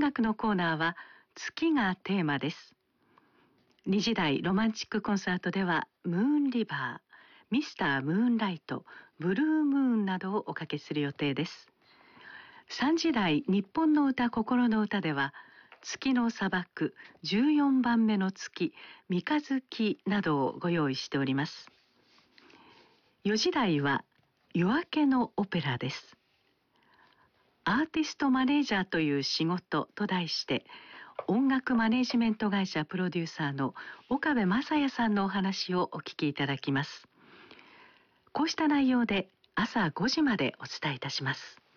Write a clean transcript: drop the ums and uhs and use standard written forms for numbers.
楽のコーナーは月がテーマです。2時台ロマンチックコンサートではムーンリバー、ミスタームーンライト、ブルームーンなどをおかけする予定です。3時台日本の歌心の歌では月の砂漠、14番目の月、三日月などをご用意しております。4時台は夜明けのオペラです。アーティストマネージャーという仕事と題して音楽マネジメント会社プロデューサーの岡部正也さんのお話をお聞きいただきます。こうした内容で朝5時までお伝えいたします。